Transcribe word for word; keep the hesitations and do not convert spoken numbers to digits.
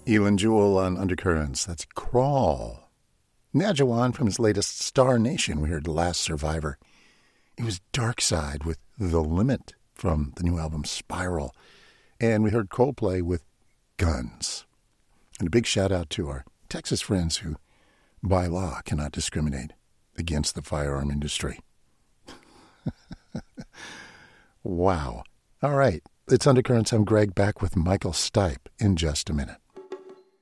Elin Jewell on Undercurrents. That's Crawl. Najawan from his latest Star Nation. We heard The Last Survivor. It was Dark Side with The Limit from the new album Spiral. And we heard Coldplay with Guns. And a big shout out to our Texas friends who, by law, cannot discriminate against the firearm industry. Wow. All right. It's Undercurrents. I'm Greg, back with Michael Stipe in just a minute.